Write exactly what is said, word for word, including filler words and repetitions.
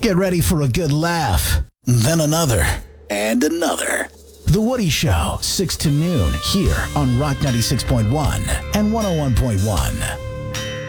Get ready for a good laugh. Then another. And another. The Woody Show, six to noon, here on Rock ninety-six point one and one oh one point one.